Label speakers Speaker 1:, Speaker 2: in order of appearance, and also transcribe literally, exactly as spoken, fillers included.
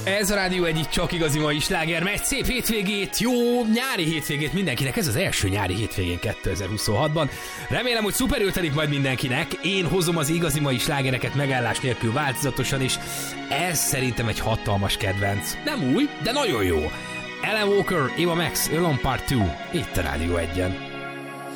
Speaker 1: Ez a Rádió egyik csak igazi mai sláger, megy szép hétvégét, jó nyári hétvégét mindenkinek, ez az első nyári hétvégén kétezer-huszonhatban. Remélem, hogy szuperül telik majd mindenkinek, én hozom az igazi mai slágereket megállás nélkül változatosan, és ez szerintem egy hatalmas kedvenc. Nem új, de nagyon jó. Alan Walker, Eva Max, Alone Part kettő, itt a Rádió egyen.